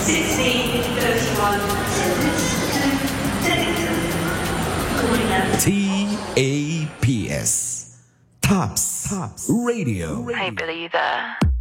1631 TAPS. Tops Radio. Hey, Billy, you there?